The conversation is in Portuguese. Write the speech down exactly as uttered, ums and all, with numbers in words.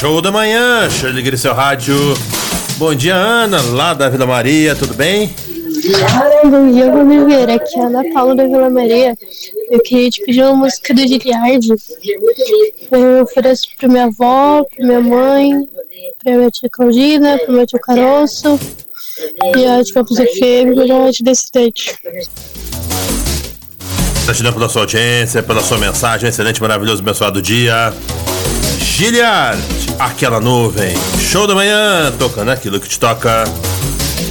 Show da manhã, deixa eu ligar seu rádio. Bom dia, Ana, lá da Vila Maria, tudo bem? Bom dia, Oliveira. Aqui é a Ana Paula da Vila Maria. Eu queria te pedir uma música do Giliard. Eu ofereço pra minha avó, pra minha mãe, pra minha tia Claudina, pro meu tio Caroço e a de Campos F M, que eu já te decidente. Gratidão pela sua audiência, pela sua mensagem, excelente, maravilhoso, abençoado dia. Giliard, aquela nuvem. Show da manhã, tocando aquilo que te toca.